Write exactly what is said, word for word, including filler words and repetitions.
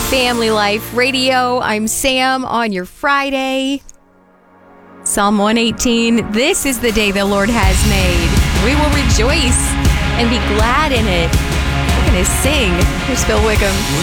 Family Life Radio. I'm Sam on your Friday. Psalm one eighteen. This is the day the Lord has made. We will rejoice and be glad in it. We're going to sing. Here's Phil Wickham.